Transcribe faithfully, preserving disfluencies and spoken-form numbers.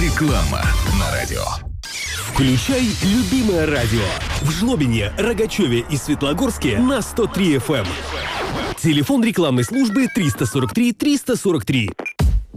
Реклама на радио. Включай любимое радио. В Жлобине, Рогачеве и Светлогорске на сто три эф эм. Телефон рекламной службы триста сорок три триста сорок три.